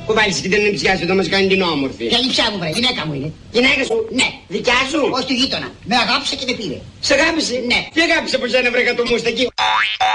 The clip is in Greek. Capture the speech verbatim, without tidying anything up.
Κουβάλεις και δεν είναι ψιάζει εδώ, μας κάνει την όμορφη. Για λειψιά μου βρε, γυναίκα μου είναι. Γυναίκα σου? Ναι. Δικιά σου? Όχι του γείτονα. Με αγάπησε και με πήρε. Σε αγάπησε? Ναι. Τι αγάπησε από σένα βρε κατ' το μουστακί.